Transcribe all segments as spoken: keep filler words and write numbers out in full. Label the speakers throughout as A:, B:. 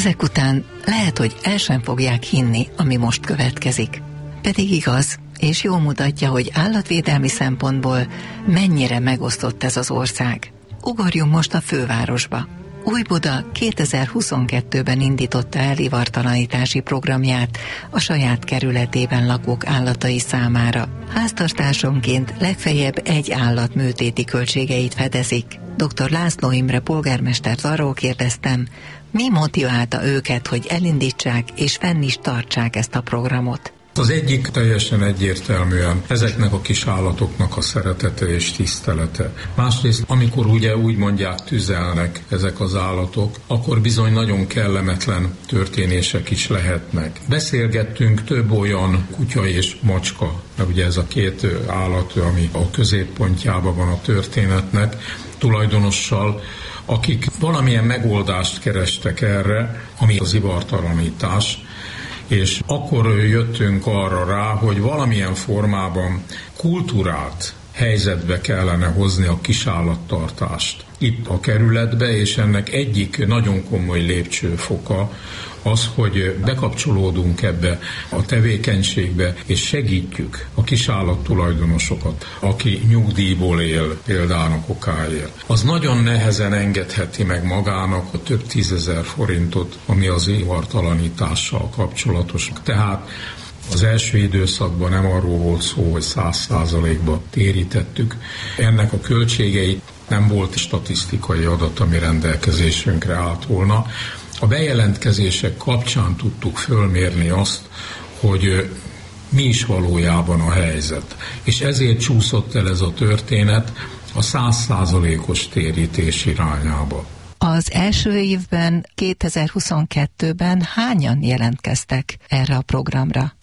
A: Ezek után lehet, hogy el sem fogják hinni, ami most következik. Pedig igaz, és jól mutatja, hogy állatvédelmi szempontból mennyire megosztott ez az ország. Ugorjunk most a fővárosba. Újbuda kétezer-huszonkettőben indította el ivartalanítási programját a saját kerületében lakók állatai számára. Háztartásonként legfeljebb egy állat műtéti költségeit fedezik. doktor László Imre polgármestert arról kérdeztem, mi motiválta őket, hogy elindítsák és fenn is tartsák ezt a programot.
B: Az egyik teljesen egyértelműen ezeknek a kis állatoknak a szeretete és tisztelete. Másrészt, amikor ugye úgy mondják, tüzelnek ezek az állatok, akkor bizony nagyon kellemetlen történések is lehetnek. Beszélgettünk több olyan kutya és macska, mert ugye ez a két állat, ami a középpontjában van a történetnek, tulajdonossal, akik valamilyen megoldást kerestek erre, ami az ivartalanítás, és akkor jöttünk arra rá, hogy valamilyen formában kultúrát helyzetbe kellene hozni a kisállattartást itt a kerületbe, és ennek egyik nagyon komoly lépcsőfoka az, hogy bekapcsolódunk ebbe a tevékenységbe, és segítjük a kisállat tulajdonosokat, aki nyugdíjból él, például a kokáért. Az nagyon nehezen engedheti meg magának a több tízezer forintot, ami az ivartalanítással kapcsolatos. Tehát az első időszakban nem arról volt szó, hogy száz százalékba térítettük. Ennek a költségeit nem volt statisztikai adat, ami rendelkezésünkre állt volna. A bejelentkezések kapcsán tudtuk fölmérni azt, hogy mi is valójában a helyzet. És ezért csúszott el ez a történet a száz százalékos térítés irányába.
A: Az első évben, kétezer-huszonkettőben hányan jelentkeztek erre a programra?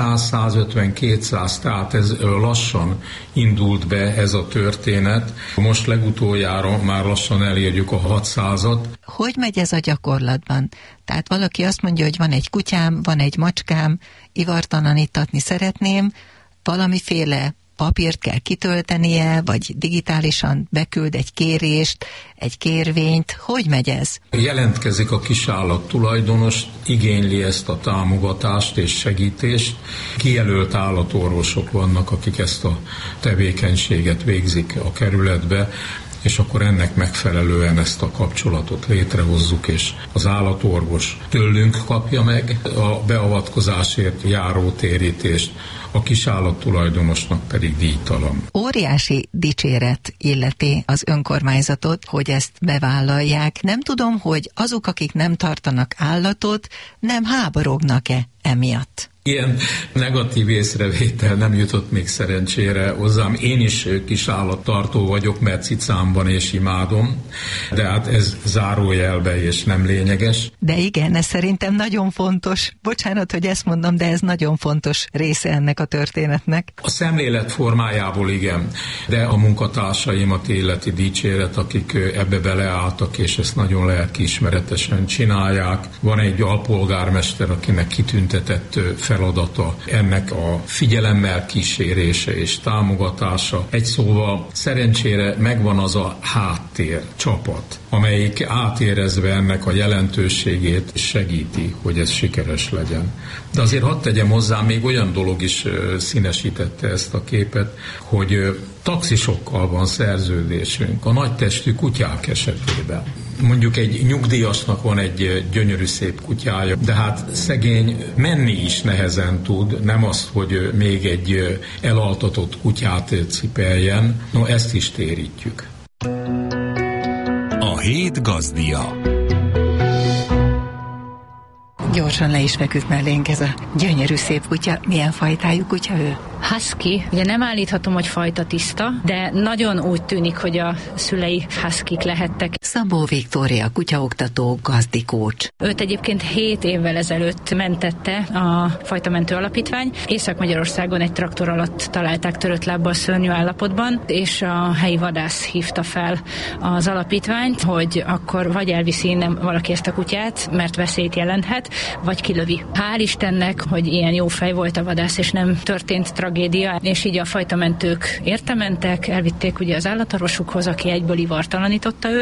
B: száz-százötven-kétszáz, tehát ez lassan indult be ez a történet. Most legutoljára már lassan elérjük a hatszázat.
A: Hogy megy ez a gyakorlatban? Tehát valaki azt mondja, hogy van egy kutyám, van egy macskám, ivartalanítatni szeretném, valamiféle papírt kell kitöltenie, vagy digitálisan beküld egy kérést, egy kérvényt. Hogy megy ez?
B: Jelentkezik a kisállat tulajdonos, igényli ezt a támogatást és segítést. Kijelölt állatorvosok vannak, akik ezt a tevékenységet végzik a kerületbe, és akkor ennek megfelelően ezt a kapcsolatot létrehozzuk, és az állatorvos tőlünk kapja meg a beavatkozásért járó térítést, a kisállat tulajdonosnak pedig díjtalan.
A: Óriási dicséret illeti az önkormányzatot, hogy ezt bevállalják. Nem tudom, hogy azok, akik nem tartanak állatot, nem háborognak-e emiatt?
B: Ilyen negatív észrevétel nem jutott még szerencsére hozzám. Én is kis állattartó vagyok, mert cicám van és imádom, de hát ez zárójelbe és nem lényeges.
A: De igen, ez szerintem nagyon fontos. Bocsánat, hogy ezt mondom, de ez nagyon fontos része ennek a történetnek.
B: A szemlélet formájából igen, de a munkatársaimat illeti dicséret, akik ebbe beleálltak, és ezt nagyon lelkiismeretesen csinálják. Van egy alpolgármester, akinek kitüntetett feladata ennek a figyelemmel kísérése és támogatása. Egy szóval szerencsére megvan az a háttér csapat, amelyik átérezve ennek a jelentőségét segíti, hogy ez sikeres legyen. De azért hadd tegyem hozzá, még olyan dolog is színesítette ezt a képet, hogy taxisokkal van szerződésünk a nagytestű kutyák esetében. Mondjuk egy nyugdíjasnak van egy gyönyörű szép kutyája, de hát szegény menni is nehezen tud, nem azt, hogy még egy elaltatott kutyát cipeljen. No, ezt is térítjük.
C: A hét gazdia.
A: Gyorsan le is feküdt mellénk ez a gyönyörű szép kutya. Milyen fajtájú kutya ő?
D: Husky. Ugye nem állíthatom, hogy fajta tiszta, de nagyon úgy tűnik, hogy a szülei huskik lehettek.
A: Szabó Viktória, kutyaoktató, gazdikócs.
D: Őt egyébként hét évvel ezelőtt mentette a Fajtamentő Alapítvány. Észak-Magyarországon egy traktor alatt találták törött lábbal szörnyű állapotban, és a helyi vadász hívta fel az alapítványt, hogy akkor vagy elviszi innen valaki ezt a kutyát, mert veszélyt jelenthet, vagy kilövi. Hál' Istennek, hogy ilyen jó fej volt a vadász, és nem történt tragédia, és így a fajtamentők érte mentek, elvitték ugye az állatorvosukhoz, aki egyből ivartalanította őt, illetve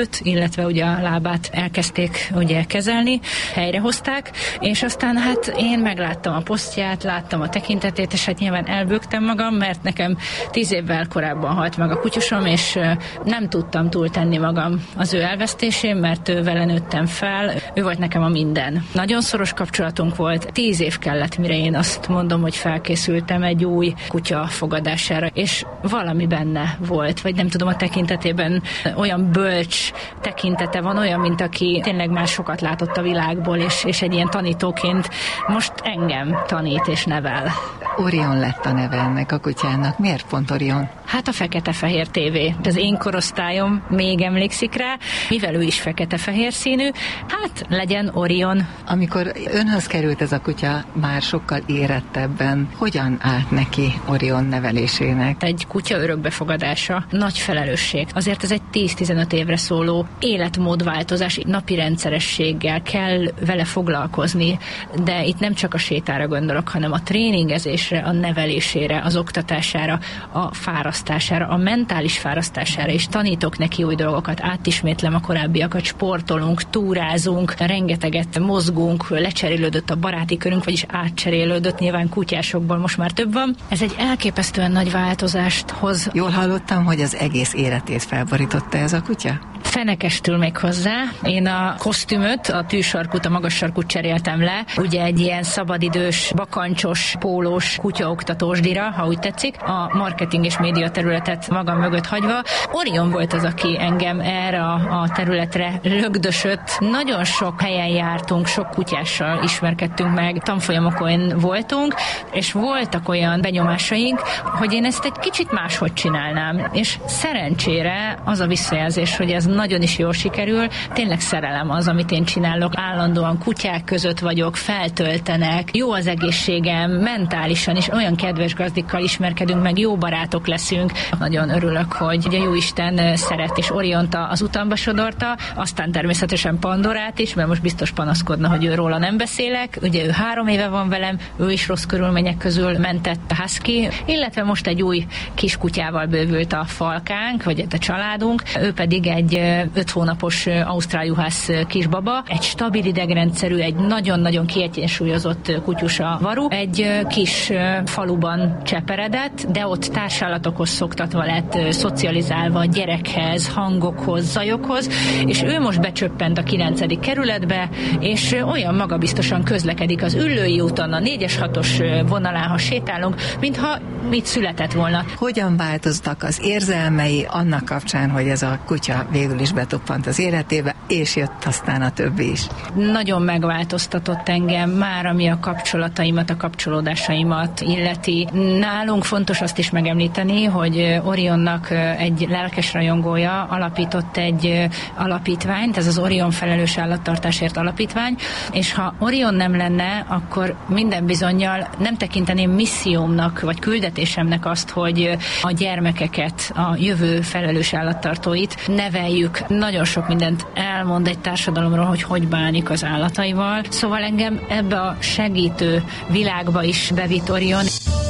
D: illetve ugye a lábát elkezdték ugye kezelni, helyrehozták, és aztán hát én megláttam a posztját, láttam a tekintetét, és hát nyilván elbőgtem magam, mert nekem tíz évvel korábban halt meg a kutyusom, és nem tudtam túltenni magam az ő elvesztésén, mert ő vele nőttem fel, ő volt nekem a minden. Nagyon szoros kapcsolatunk volt, tíz év kellett, mire én azt mondom, hogy felkészültem egy új kutya fogadására, és valami benne volt, vagy nem tudom, a tekintetében olyan bölcs tekintete van, olyan, mint aki tényleg már sokat látott a világból, és, és egy ilyen tanítóként most engem tanít és nevel.
A: Orion lett a neve ennek a kutyának. Miért pont Orion?
D: Hát a fekete-fehér tévé. Az én korosztályom még emlékszik rá, mivel ő is fekete-fehér színű, hát legyen Orion.
A: Amikor önhöz került ez a kutya már sokkal érettebben, hogyan állt neki Orion nevelésének?
D: Egy kutya örökbefogadása nagy felelősség. Azért ez egy tíz-tizenöt évre szóló életmódváltozás, napi rendszerességgel kell vele foglalkozni, de itt nem csak a sétára gondolok, hanem a tréningezésre, a nevelésére, az oktatására, a fárasztására, a mentális fárasztására, és tanítok neki új dolgokat, átismétlem a korábbiakat, sportolunk, túrázunk, rengeteget mozgunk, lecserélődött a baráti körünk, vagyis átcserélődött, nyilván kutyásokból most már több van. Ez egy elképesztően nagy változást hoz.
A: Jól hallottam, hogy az egész életét felborította ez a kutya?
D: Fenekestül még hozzá. Én a kosztümöt, a tűsarkút, a magas sarkút cseréltem le. Ugye egy ilyen szabadidős, bakancsos, pólós, kutyaoktatós dira, ha úgy tetszik, a marketing és média területet magam mögött hagyva. Orion volt az, aki engem erre a, a területre lögdösött. Nagyon sok helyen jártunk, sok kutyással ismerkedtünk meg, tanfolyamokon voltunk, és voltak olyan benyomásaink, hogy én ezt egy kicsit máshogy csinálnám. És szerencsére az a visszajelzés, hogy ez nagyon is jól sikerül, tényleg szerelem az, amit én csinálok. Állandóan kutyák között vagyok, feltöltenek, jó az egészségem, mentálisan is olyan kedves gazdikkal ismerkedünk meg, jó barátok leszünk. Nagyon örülök, hogy a Jóisten szeret, és Oriont az utamba sodorta, aztán természetesen Pandorát is, mert most biztos panaszkodna, hogy ő róla nem beszélek. Ugye ő három éve van velem, ő is rossz körülmények közül mentett a husky, illetve most egy új kiskutyával bővült a falkánk, vagy a családunk, ő pedig egy öt hónapos ausztrál juhász kisbaba, egy stabil idegrendszerű, egy nagyon-nagyon kiegyensúlyozott kutyusa Varu, egy kis faluban cseperedett, de ott társállatokhoz szoktatva lett, szocializálva gyerekhez, hangokhoz, zajokhoz, és ő most becsöppent a kilencedik kerületbe, és olyan magabiztosan közlekedik az Üllői úton, a négyes hatos vonalán, ha sétálunk, mintha mit született volna.
A: Hogyan változtak az érzelmei annak kapcsán, hogy ez a kutya végül is betuppant az életébe, és jött aztán a többi is?
D: Nagyon megváltoztatott engem már, ami a kapcsolataimat, a kapcsolódásaimat illeti. Nálunk fontos azt is megemlíteni, hogy Orionnak egy lelkes rajongója alapított egy alapítványt, ez az Orion Felelős Állattartásért Alapítvány, és ha Orion nem lenne, akkor minden bizonnyal nem tekinteném missziómnak, vagy küldetésemnek azt, hogy a gyermekeket, a jövő felelős állattartóit neveljük. Nagyon sok mindent elmond egy társadalomról, hogy hogy bánik az állataival. Szóval engem ebbe a segítő világba is bevitt Orion.